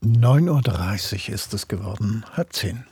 9:30 Uhr ist es geworden, 9:30.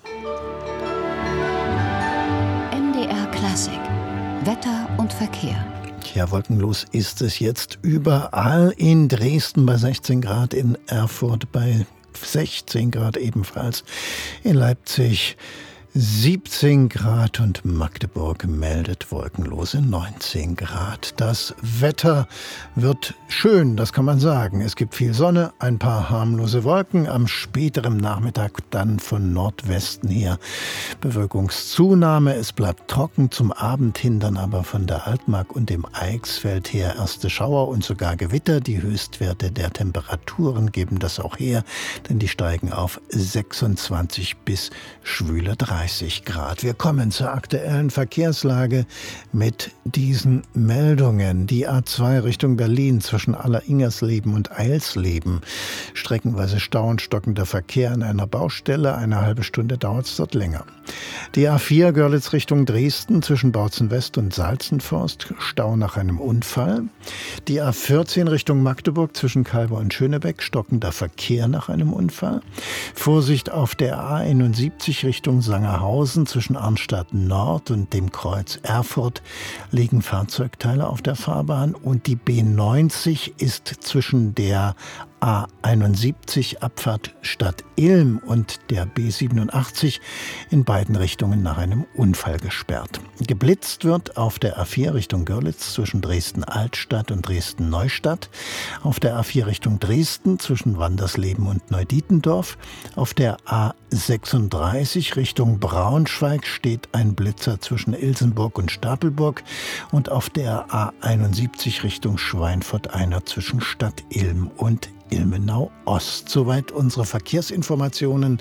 MDR Klassik. Wetter und Verkehr. Ja, wolkenlos ist es jetzt überall. In Dresden bei 16 Grad, in Erfurt bei 16 Grad ebenfalls, in Leipzig 17 Grad und Magdeburg meldet wolkenlose 19 Grad. Das Wetter wird schön, das kann man sagen. Es gibt viel Sonne, ein paar harmlose Wolken. Am späteren Nachmittag dann von Nordwesten her Bewölkungszunahme. Es bleibt trocken, zum Abend hin dann aber von der Altmark und dem Eichsfeld her erste Schauer und sogar Gewitter. Die Höchstwerte der Temperaturen geben das auch her, denn die steigen auf 26 bis schwüle 30 Grad. Wir kommen zur aktuellen Verkehrslage mit diesen Meldungen. Die A2 Richtung Berlin zwischen Alleringersleben und Eilsleben. Streckenweise Stau und stockender Verkehr an einer Baustelle. Eine halbe Stunde dauert es dort länger. Die A4 Görlitz Richtung Dresden zwischen Bautzen West und Salzenforst. Stau nach einem Unfall. Die A14 Richtung Magdeburg zwischen Calver und Schönebeck. Stockender Verkehr nach einem Unfall. Vorsicht auf der A71 Richtung Sangerhausen zwischen Arnstadt Nord und dem Kreuz Erfurt liegen Fahrzeugteile auf der Fahrbahn und die B90 ist zwischen der A71 Abfahrt Stadt Ilm und der B87 in beiden Richtungen nach einem Unfall gesperrt. Geblitzt wird auf der A4 Richtung Görlitz zwischen Dresden-Altstadt und Dresden-Neustadt, auf der A4 Richtung Dresden zwischen Wandersleben und Neudietendorf, auf der A36 Richtung Braunschweig steht ein Blitzer zwischen Ilsenburg und Stapelburg und auf der A71 Richtung Schweinfurt einer zwischen Stadt Ilm und Ilmenau Ost. Soweit unsere Verkehrsinformationen.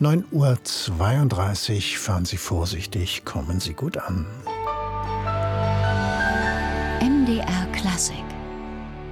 9:32 Uhr. Fahren Sie vorsichtig, kommen Sie gut an. MDR Klassik.